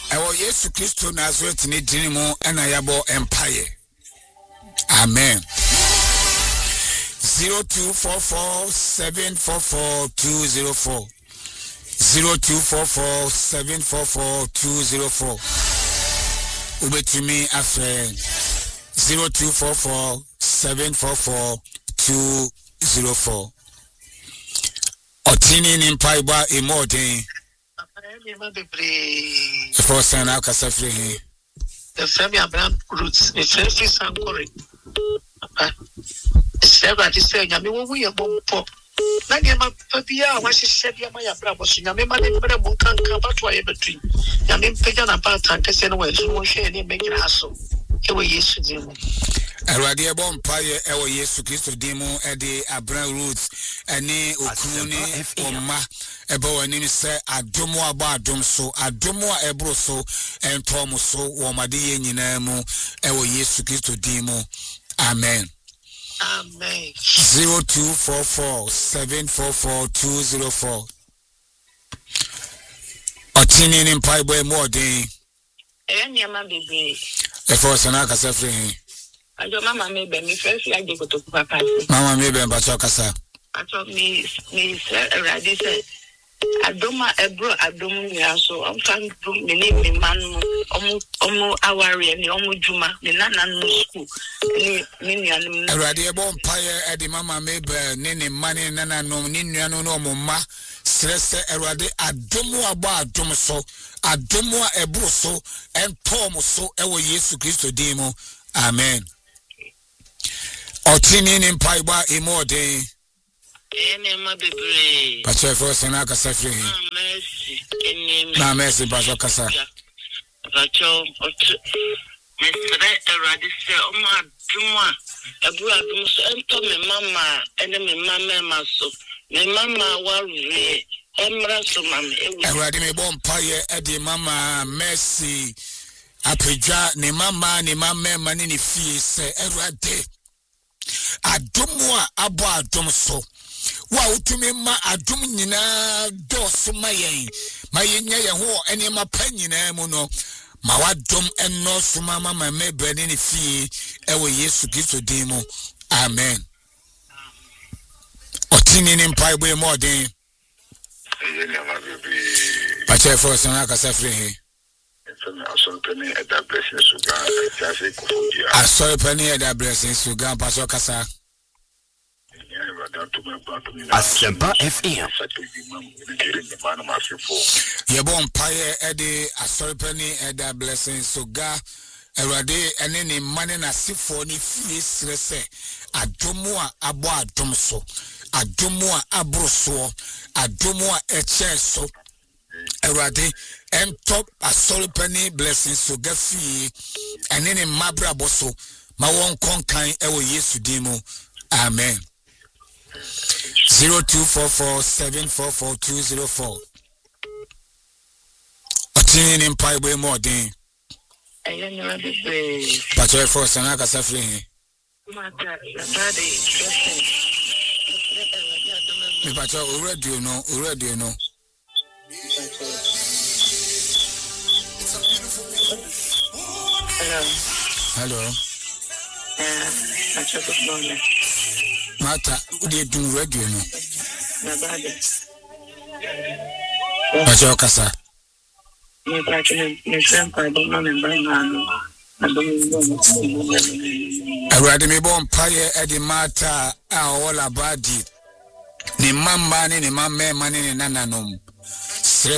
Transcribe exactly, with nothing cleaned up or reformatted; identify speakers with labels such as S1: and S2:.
S1: Ewo Yesu Kristo Nazareth ni dinimo ena yabo empire. Amen. zero two four four seven four four two zero four zero two four four seven four four two zero four. Ubetumi afre zero two four four seven four four two zero four. Otini ni mpaiba imodin. The first time I can say
S2: the family Abraham roots, the first is Sankore. It's never to say, I mean, we are bomb pop. Nagama Papia, what she said, Yamaya Bravo, Yamma, never can come back to a between. Yamin Pagan about Tankas and West, who share any making hassle. Here we used to do.
S1: A radio bomb pie, our yes to Christo Demo, Eddie Abraham roots, and ne Okuni, Oma, Ebo and say, Adomo Abadom so, Adomo Ebroso, and Tomoso, Wamadi Yinamo, our yes to Christo Demo. Amen.
S2: Amen.
S1: Zero two four four seven four four two zero four. Otini in Pai Boy more day.
S2: And your mamma be
S1: the first and I can say,
S2: I don't mamma maybe me first like they go to Papa.
S1: Mamma maybe and Bachokasa.
S2: I told me, me, sir, Raddy said, I don't my ebro, I don't know, so I'm trying to name me man, Omo, our and Omo Juma, the Nana no school.
S1: A radio bomb pie at the Mamma maybe, Nini money, Nana no, Nina no, no, Mamma, Stress, a radi, I don't know about Domoso, I don't know a broso, and Tomoso, ever yes to Christo Demo. Amen. Otini in Paiba imo day. But your first and I can say free. No mercy, Bazokasa.
S2: But your Mister Radisse, oh my Duma, a brother, and told me, Mamma, and then my mamma, so my mamma was Emra, so mamma, and
S1: Radime Bon Pie, Eddie Mamma, Mercy, Apeja, ni Mamma, ni Mamma, Manini Fee, say, Erade. Adomwa abo adom so wa utumi ma adom nyina dos mayen mayenya ye ho ene ma panyina mu no ma wadom enno so mama ma mebani ne fie ewo Yesu Kristo din mu. Amen. Otini ni mpai boy mo den
S3: eyenya ma bebi
S1: pache for so na kasa free he
S3: asori penny at that blessing sugar just kufudia
S1: asori penny at that blessing sugar paso kasa
S4: Asempa F M.
S1: Yebon paye edi asori penny at that blessing sugar erade ene ne mane na sifo ni fie srese adomo a abo adom so adomo a abroso adomo a eche so erade and top a soul penny blessings so get free and then in mabra boso ma won konkan ewo Yesu dimo. Amen. Zero two four four seven four four two zero four. Otini in pai boy more din.
S2: Ayanya be
S1: But your first and I can say free.
S2: Mata body dressing.
S1: Me but you already know, already know.
S2: Hello.
S1: Hello.
S2: Uh, I just a moment.
S1: Mata, what do you do radio no?
S2: Nabade.
S1: But your casa.
S2: Me patching me grandpa don't remember now. I don't know.
S1: I read me born pie at the matter all about it. Ni mama ni ni mama mani ni nana nom.